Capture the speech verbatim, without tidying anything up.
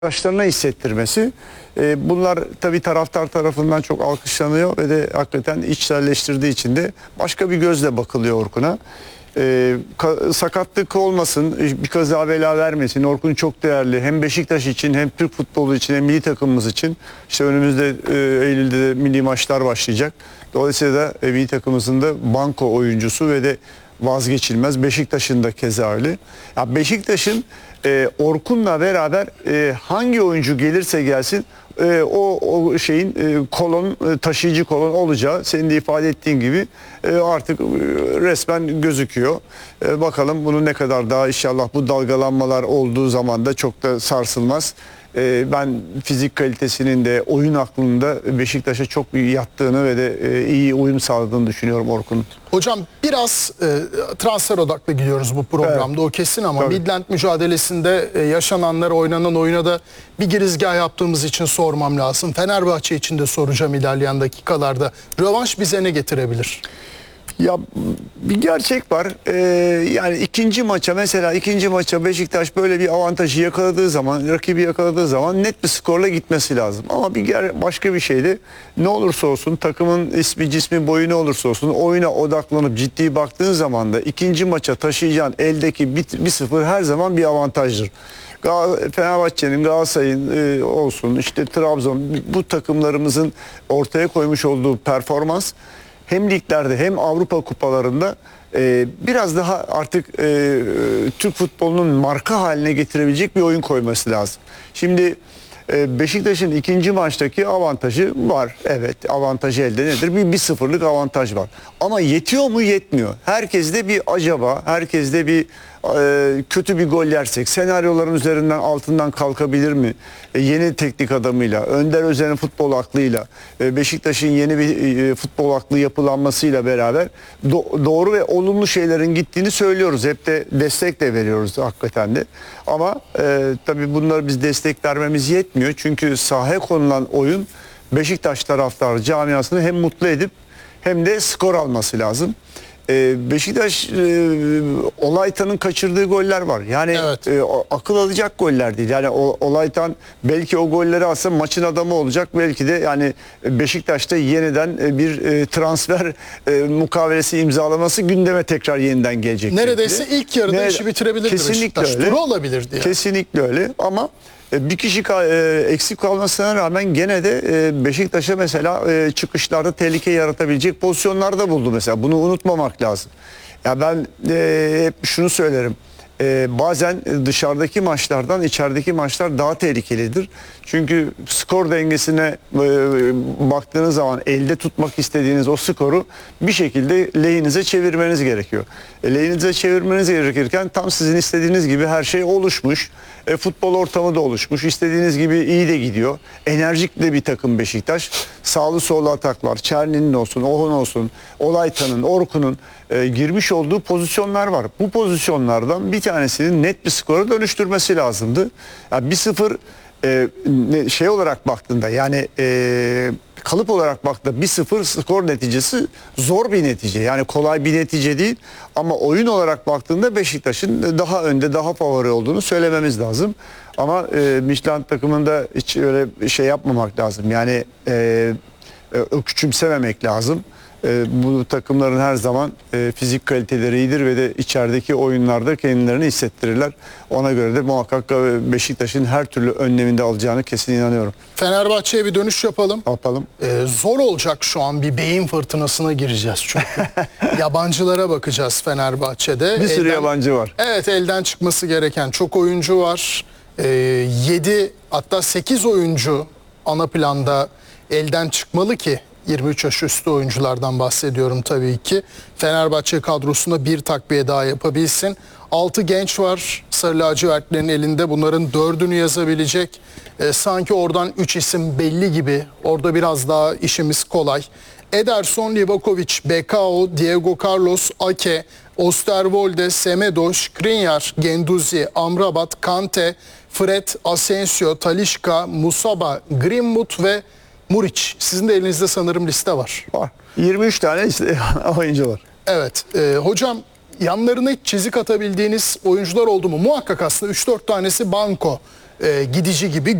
Başlarına hissettirmesi. E, bunlar tabii taraftar tarafından çok alkışlanıyor ve de hakikaten içselleştirdiği için de başka bir gözle bakılıyor Orkun'a. E, sakatlık olmasın, bir kaza bela vermesin. Orkun çok değerli. Hem Beşiktaş için hem Türk futbolu için hem milli takımımız için. İşte önümüzde e, Eylül'de de milli maçlar başlayacak. Dolayısıyla da e, milli takımımızın da banko oyuncusu ve de vazgeçilmez. Beşiktaş'ın da keza öyle. Ya Beşiktaş'ın e, Orkun'la beraber e, hangi oyuncu gelirse gelsin e, o, o şeyin e, kolon e, taşıyıcı kolon olacağı senin de ifade ettiğin gibi e, artık e, resmen gözüküyor. E, bakalım bunu ne kadar daha inşallah bu dalgalanmalar olduğu zaman da çok da sarsılmaz. Ben fizik kalitesinin de oyun aklında Beşiktaş'a çok iyi yattığını ve de iyi uyum sağladığını düşünüyorum Orkun'un. Hocam biraz e, transfer odaklı gidiyoruz bu programda, evet. O kesin ama tabii. Midland mücadelesinde e, yaşananlar, oynanan oyuna da bir girizgah yaptığımız için sormam lazım. Fenerbahçe için de soracağım ilerleyen dakikalarda. Rövanş bize ne getirebilir? Ya bir gerçek var. Ee, yani ikinci maça mesela ikinci maça Beşiktaş böyle bir avantajı yakaladığı zaman, rakibi yakaladığı zaman net bir skorla gitmesi lazım. Ama bir başka bir şeydi. Ne olursa olsun takımın ismi, cismi, boyu ne olursa olsun oyuna odaklanıp ciddi baktığın zaman da ikinci maça taşıyacağın eldeki bir sıfır her zaman bir avantajdır. Fenerbahçe'nin, Galatasaray'ın e, olsun, işte Trabzon, bu takımlarımızın ortaya koymuş olduğu performans hem liglerde hem Avrupa kupalarında e, biraz daha artık e, Türk futbolunun marka haline getirebilecek bir oyun koyması lazım. Şimdi e, Beşiktaş'ın ikinci maçtaki avantajı var. Evet, avantajı elde nedir? Bir, bir sıfırlık avantaj var. Ama yetiyor mu? Yetmiyor. Herkeste bir acaba, herkeste bir e, kötü bir gol yersek senaryoların üzerinden altından kalkabilir mi? E, yeni teknik adamıyla, Önder Özen'in futbol aklıyla, e, Beşiktaş'ın yeni bir e, futbol aklı yapılanmasıyla beraber do doğru ve olumlu şeylerin gittiğini söylüyoruz. Hep de destek de veriyoruz hakikaten de. Ama e, tabii bunları biz destek vermemiz yetmiyor. Çünkü sahaya konulan oyun Beşiktaş taraftarı camiasını hem mutlu edip hem de skor alması lazım. Beşiktaş e, Olaytan'ın kaçırdığı goller var. Yani evet. e, akıl alacak goller değil. Yani o, Olaytan belki o golleri alsa maçın adamı olacak. Belki de yani Beşiktaş'ta yeniden bir e, transfer e, mukavelesi imzalaması gündeme tekrar yeniden gelecek. Neredeyse belki. ilk yarıda ne, işi bitirebilirdi kesinlikle Beşiktaş. Öyle. Turu olabilirdi. Yani. Kesinlikle öyle ama bir kişi eksik kalmasına rağmen gene de Beşiktaş'a mesela çıkışlarda tehlike yaratabilecek pozisyonlarda buldu mesela. Bunu unutmamak lazım. Ya ben hep şunu söylerim. Bazen dışarıdaki maçlardan içerideki maçlar daha tehlikelidir. Çünkü skor dengesine baktığınız zaman elde tutmak istediğiniz o skoru bir şekilde lehinize çevirmeniz gerekiyor. Lehinize çevirmeniz gerekirken tam sizin istediğiniz gibi her şey oluşmuş. E, futbol ortamı da oluşmuş. İstediğiniz gibi iyi de gidiyor. Enerjik de bir takım Beşiktaş. Sağlı sollu ataklar. Çerni'nin olsun, Ohun olsun, Olaytan'ın, Orkun'un e, girmiş olduğu pozisyonlar var. Bu pozisyonlardan bir tanesinin net bir skora dönüştürmesi lazımdı. Yani bir sıfır e, şey olarak baktığında yani e, kalıp olarak baktığında bir sıfır skor neticesi zor bir netice. Yani kolay bir netice değil. Ama oyun olarak baktığında Beşiktaş'ın daha önde, daha favori olduğunu söylememiz lazım. Ama e, Midland takımında hiç öyle şey yapmamak lazım. Yani e, e, küçümsememek lazım. E, bu takımların her zaman e, fizik kaliteleri iyidir ve de içerideki oyunlarda kendilerini hissettirirler. Ona göre de muhakkak Beşiktaş'ın her türlü önleminde alacağını kesin inanıyorum. Fenerbahçe'ye bir dönüş yapalım. Yapalım. Ee, zor olacak şu an, bir beyin fırtınasına gireceğiz çünkü. Yabancılara bakacağız Fenerbahçe'de. Bir sürü elden, yabancı var. Evet, elden çıkması gereken çok oyuncu var. Ee, yedi hatta sekiz oyuncu ana planda elden çıkmalı ki yirmi üç yaş üstü oyunculardan bahsediyorum tabii ki. Fenerbahçe kadrosuna bir takviye daha yapabilsin. altı genç var Sarı lacivertlerin elinde. Bunların dördünü yazabilecek. E, sanki oradan üç isim belli gibi. Orada biraz daha işimiz kolay. Ederson, Livakovic, Bekao, Diego Carlos, Ake, Osterwolde, Semedo, Skriniar, Genduzi, Amrabat, Kante, Fred, Asensio, Talisca, Musaba, Greenwood ve Muriç. Sizin de elinizde sanırım liste var. Var. yirmi üç tane oyuncu var. Evet. E, hocam yanlarına hiç çizik atabildiğiniz oyuncular oldu mu? Muhakkak aslında üç dört tanesi banko. e, gidici gibi